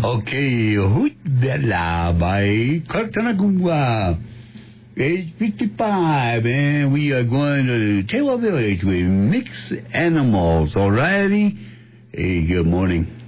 Okay, Hoot Bella by Kartanagua. Age 55, and we are going to Taylor Village with Mixed Animals, alrighty? Hey, good morning.